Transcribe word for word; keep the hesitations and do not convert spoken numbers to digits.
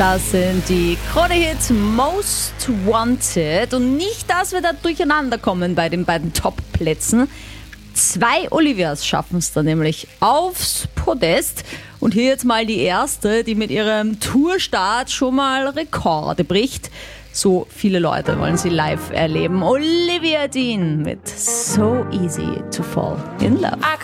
Das sind die Krone-Hits Most Wanted. Und nicht, dass wir da durcheinander kommen bei den beiden Top-Plätzen. Zwei Olivias schaffen es dann nämlich aufs Podest. Und hier jetzt mal die erste, die mit ihrem Tourstart schon mal Rekorde bricht. So viele Leute wollen sie live erleben. Olivia Dean mit So Easy to Fall in Love.